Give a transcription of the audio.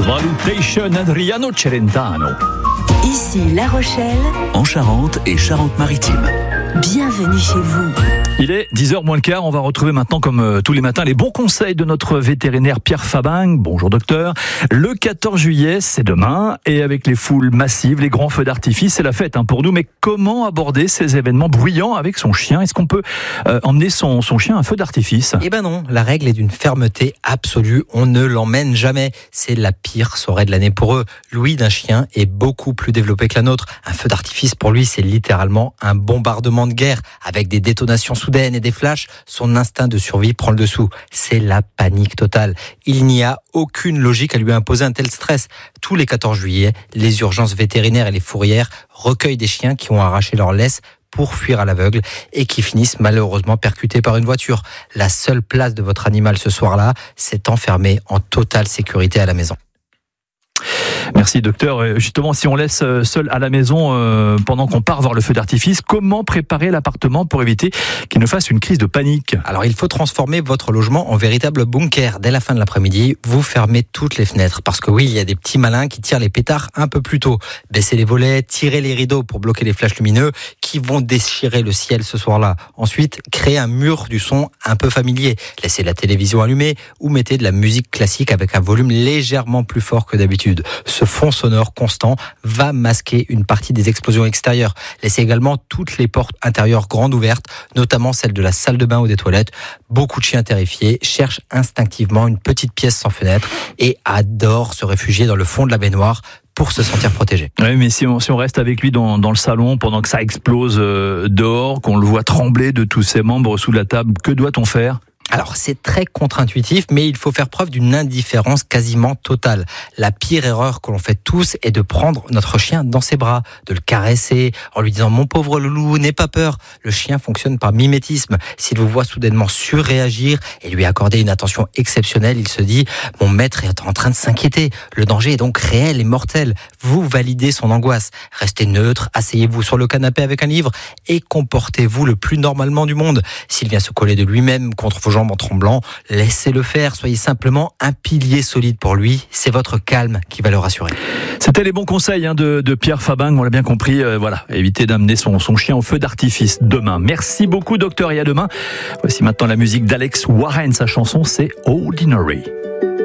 Valutation Adriano Celentano. Ici La Rochelle, en Charente et Charente-Maritime. Bienvenue chez vous. Il est 10h moins le quart. On va retrouver maintenant, comme tous les matins, les bons conseils de notre vétérinaire Pierre Fabin. Bonjour docteur. Le 14 juillet, c'est demain. Et avec les foules massives, les grands feux d'artifice, c'est la fête pour nous. Mais comment aborder ces événements bruyants avec son chien ? Est-ce qu'on peut emmener son chien à un feu d'artifice ? Eh ben non, la règle est d'une fermeté absolue. On ne l'emmène jamais. C'est la pire soirée de l'année pour eux. L'ouïe d'un chien est beaucoup plus développée que la nôtre. Un feu d'artifice, pour lui, c'est littéralement un bombardement de guerre. Avec des détonations soudaines et des flashs, son instinct de survie prend le dessous. C'est la panique totale. Il n'y a aucune logique à lui imposer un tel stress. Tous les 14 juillet, les urgences vétérinaires et les fourrières recueillent des chiens qui ont arraché leur laisse pour fuir à l'aveugle et qui finissent malheureusement percutés par une voiture. La seule place de votre animal ce soir-là, c'est enfermé en totale sécurité à la maison. Merci docteur. Justement, si on laisse seul à la maison pendant qu'on part voir le feu d'artifice, comment préparer l'appartement pour éviter qu'il ne fasse une crise de panique ? Alors il faut transformer votre logement en véritable bunker. Dès la fin de l'après-midi, vous fermez toutes les fenêtres. Parce que oui, il y a des petits malins qui tirent les pétards un peu plus tôt. Baissez les volets, tirez les rideaux pour bloquer les flashs lumineux qui vont déchirer le ciel ce soir-là. Ensuite, créez un mur du son un peu familier. Laissez la télévision allumée ou mettez de la musique classique avec un volume légèrement plus fort que d'habitude. Ce fond sonore constant va masquer une partie des explosions extérieures. Laissez également toutes les portes intérieures grandes ouvertes, notamment celle de la salle de bain ou des toilettes. Beaucoup de chiens terrifiés cherchent instinctivement une petite pièce sans fenêtre et adorent se réfugier dans le fond de la baignoire pour se sentir protégé. Oui, mais si on reste avec lui dans le salon pendant que ça explose dehors, qu'on le voit trembler de tous ses membres sous la table, que doit-on faire ? Alors c'est très contre-intuitif, mais il faut faire preuve d'une indifférence quasiment totale. La pire erreur que l'on fait tous est de prendre notre chien dans ses bras, de le caresser en lui disant « Mon pauvre loulou, n'aie pas peur ». Le chien fonctionne par mimétisme. S'il vous voit soudainement surréagir et lui accorder une attention exceptionnelle, il se dit « Mon maître est en train de s'inquiéter ». Le danger est donc réel et mortel. Vous validez son angoisse. Restez neutre, asseyez-vous sur le canapé avec un livre et comportez-vous le plus normalement du monde. S'il vient se coller de lui-même contre vos jambes en tremblant, laissez-le faire, soyez simplement un pilier solide pour lui, c'est votre calme qui va le rassurer. C'était les bons conseils de Pierre Fabin, on l'a bien compris, éviter d'amener son chien au feu d'artifice demain. Merci beaucoup docteur et à demain. Voici maintenant la musique d'Alex Warren, sa chanson c'est Ordinary.